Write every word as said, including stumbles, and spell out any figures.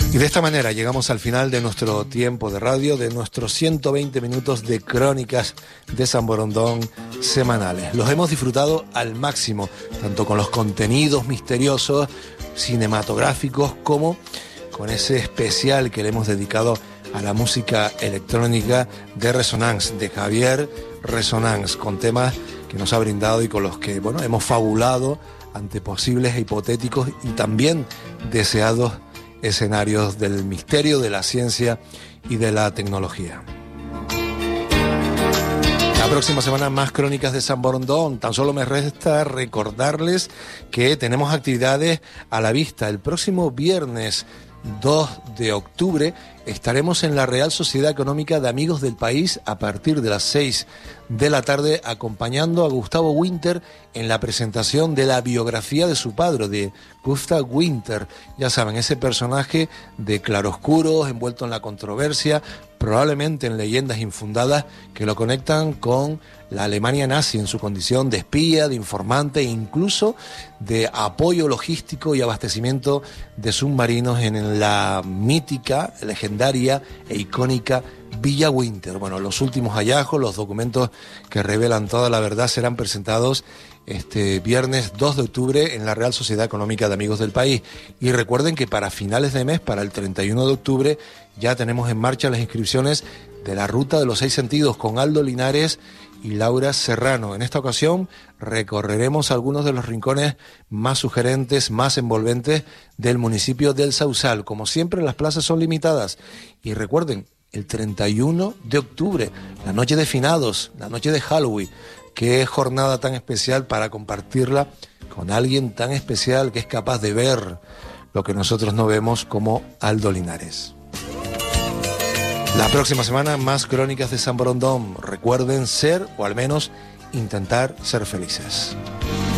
Y de esta manera llegamos al final de nuestro tiempo de radio, de nuestros ciento veinte minutos de crónicas de San Borondón semanales. Los hemos disfrutado al máximo, tanto con los contenidos misteriosos, cinematográficos, como con ese especial que le hemos dedicado a la música electrónica de Resonance, de Javier Resonance, con temas que nos ha brindado y con los que, bueno, hemos fabulado ante posibles e hipotéticos y también deseados escenarios del misterio, de la ciencia y de la tecnología. La próxima semana más crónicas de San Borondón. Tan solo me resta recordarles que tenemos actividades a la vista. El próximo viernes dos de octubre estaremos en la Real Sociedad Económica de Amigos del País a partir de las seis de la tarde, acompañando a Gustavo Winter en la presentación de la biografía de su padre, de Gustav Winter. Ya saben, ese personaje de claroscuros, envuelto en la controversia, probablemente en leyendas infundadas que lo conectan con la Alemania nazi en su condición de espía, de informante e incluso de apoyo logístico y abastecimiento de submarinos en la mítica, legendaria e icónica Villa Winter. Bueno, los últimos hallazgos, los documentos que revelan toda la verdad serán presentados este viernes dos de octubre en la Real Sociedad Económica de Amigos del País. Y recuerden que para finales de mes, para el treinta y uno de octubre, ya tenemos en marcha las inscripciones de la Ruta de los Seis Sentidos con Aldo Linares y Laura Serrano. En esta ocasión recorreremos algunos de los rincones más sugerentes, más envolventes del municipio del Sausal. Como siempre, las plazas son limitadas. Y recuerden, el treinta y uno de octubre, la noche de finados, la noche de Halloween. Qué jornada tan especial para compartirla con alguien tan especial que es capaz de ver lo que nosotros no vemos, como Aldo Linares. La próxima semana más crónicas de San Borondón. Recuerden ser, o al menos intentar ser felices.